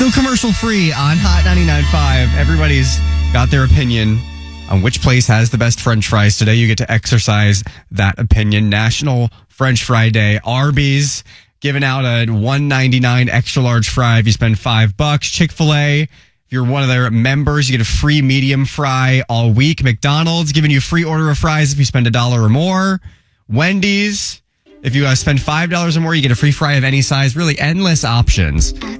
Still commercial free on Hot 99.5. Everybody's got their opinion on which place has the best French fries. Today you get to exercise that opinion. National French Fry Day. Arby's giving out a $1.99 extra large fry if you spend $5. Chick-fil-A, if you're one of their members, you get a free medium fry all week. McDonald's giving you a free order of fries if you spend $1 or more. Wendy's, if you spend $5 or more, you get a free fry of any size. Really endless options.